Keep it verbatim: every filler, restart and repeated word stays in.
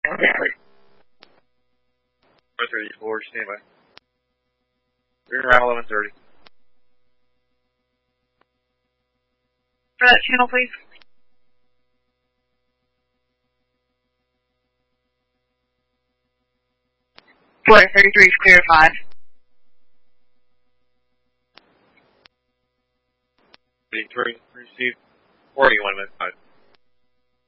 thirty-four, stand by. We're around eleven thirty. For that channel, please. Four thirty-three is clear five. Three, received forty-one minutes five.